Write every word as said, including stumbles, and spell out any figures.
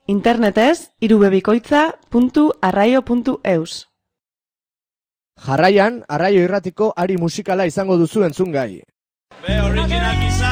Internetez, irubebikoitza puntu arraio puntu eus. Jarraian, Arraio Irratiko ari musikala izango duzu entzungai. Be original